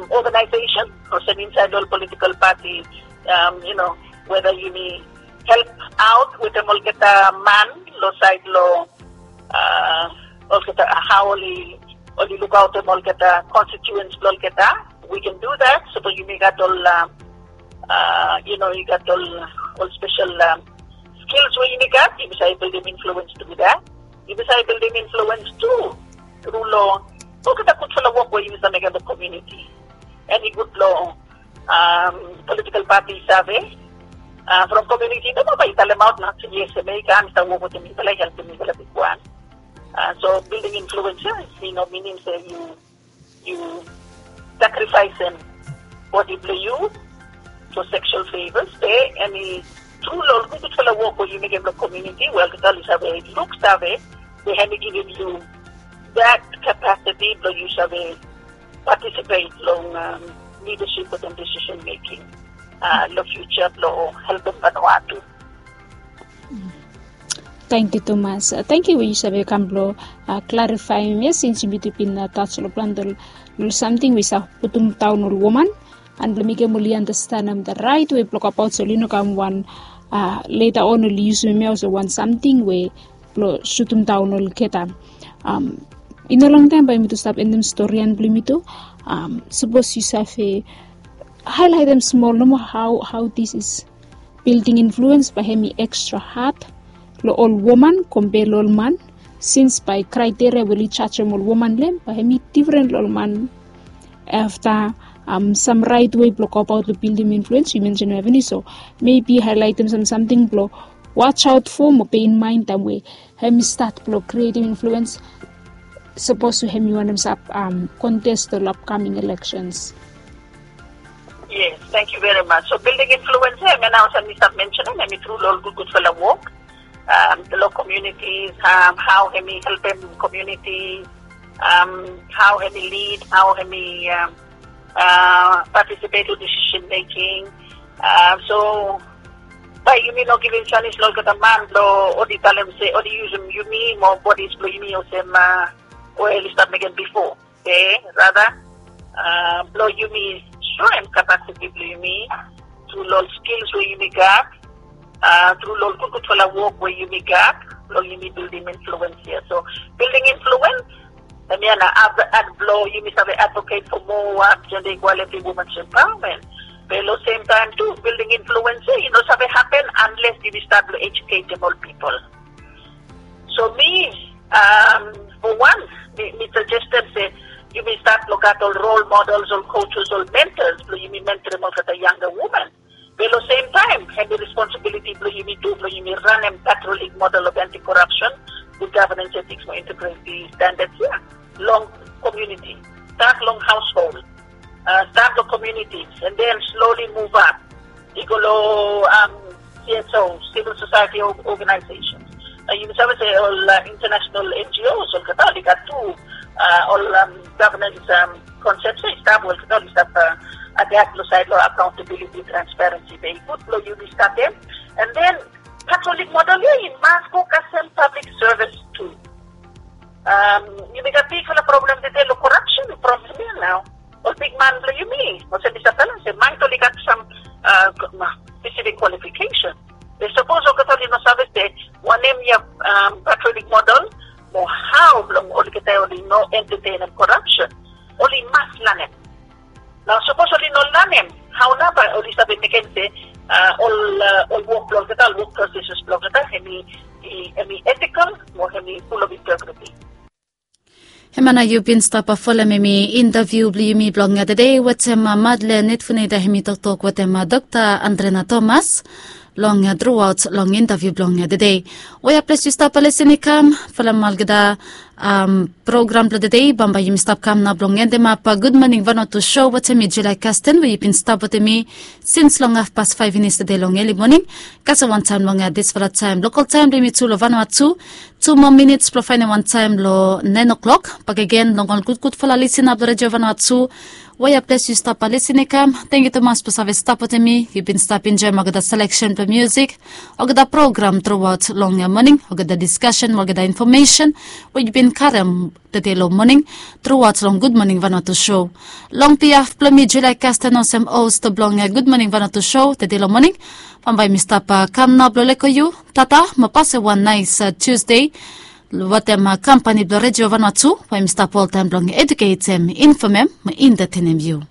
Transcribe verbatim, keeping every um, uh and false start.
um, organization or inside all political party, um, you know, whether you may help out with the Molketa man, lo side lo, uh, Molketa Howley, or you look out the Molketa constituents, Molketa, we can do that. So you may get all, uh, uh, you know, you got all, all special um, skills where you may get, you may building influence to be there. You may building influence too, through law. Look at the good work where you may make the community. Any good law, um, political party survey, uh, from community, no ba itala out na yes, may kan sa wo ko mi pala help mi pala bigwan. Uh, so building influence, you know, meaning say you you sacrificing body play you for sexual favors. There, any true law good for work where you make the community. Well, the tell you survey look survey, they have given you that capacity to you survey participate long um, leadership and decision making. Uh, the future law help them Vanuatu. Thank you, Thomas. Uh, thank you, we sabi kamblo uh, clarifying me since you between the touch of plan something we saw putum town or woman and let me get more understand um, the right way block about so lino come one uh, later on will use me also want something where blow shutum town or ketam um in a long time by me to stop in them story and blame me to um suppose you say highlight them small no more how how this is building influence by hemi extra hard lo all woman compare lo all man since by criteria will charge all woman lem by hemi different all man after um some right way block about the building influence you mentioned revenue so maybe highlight them some something blow watch out for more pay in mind that way hemi start blow creating influence supposed to have you want them um contest the upcoming elections. Yes, thank you very much. So building influence, I mean, now some start mentioning, I mean, through all good good for the work, um, the local communities, um, how he may help them community, um, how he may lead, how he may um, uh, participate in decision making. Uh, so by you mean not giving Chinese law to the man law or the talent say or the use them you mean more bodies blue you mean or them uh or at least that again before. Okay, rather uh blow you mean show him capacity blue you mean through law skills where you may gap, uh through law good good for the work where you may gap, blow you mean building influence here. So building influence I mean add add blow you may have advocate for more uh, gender equality, women's empowerment. But at the same time too, building influence, you know, something happen unless you start to educate them all people. So me, um, for once, me, me suggested say you may start look at all role models, all coaches, all mentors, you may mentor them for the younger woman. But at the same time, have the responsibility you may do, you may run a patrolling model of anti-corruption, good governance ethics for integrity standards here. Long community, start long household. Uh, start the communities and then slowly move up. Igolo um, C S Os, civil society organizations. Uh, you know, say all uh, international N G Os, all Catholic, two, uh, all um, governance um, concepts, established, uh, adapt to side law accountability, transparency, very good. Law you start them, and then Catholic model in mass focus and public service too. Um, you make a big problem that they look corruption problem here now. Or big man blue you mean? What's a disability? Mine only got some uh, specific qualification. They suppose okay, no service day one name your um, patriotic model, or how long only get only no entertain and corruption. Only mass learning. Now suppose only no learning. How never only sabi can say uh, all uh, all work blog that all work processes blog that any any ethical or any full of integrity. Hemana yupin stapa fola mimi interview bli mi blog nga today watsema madle net fune da hemi tok tok watema Doctor Andrena Thomas long throughout long interview blog nga today. Oya please you stop listening kam fola malgada um program bla today bamba yim stop kam na blog ngende mapa good morning vano to show watsemi July Casten we yupin stop watemi since long half past five minutes today long early morning kasa one time long at this for that time local time limit to vano two two more minutes profile one time lo nine o'clock pag again long all good good for la listen up the radio vano two Why bless you stop listening cam. Thank you so much for having stop with me. You've been stopping enjoying the selection of music. Og the program throughout long morning. Og the discussion. Og the information. We've been karam the day long morning. Throughout long good morning Vanuatu show. Long piaf plumi July Castanosem host of long good morning Vanuatu show. The day long morning. Pambay mistapa kam na bloleko you. Tata mapase one nice uh, Tuesday. Watem company blo radio Vanuatu. Pambay mistapa all time long educate them, inform them, entertain you.